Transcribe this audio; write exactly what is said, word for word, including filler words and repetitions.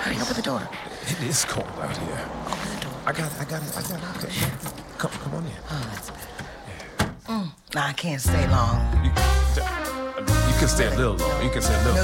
Hurry, open the door. It is cold out here. Open the door. I got it, I got it, I got it. Okay. Come, come on in. Oh, that's better. Mm. Nah, I can't stay long. You, you can stay a little long. You can stay a little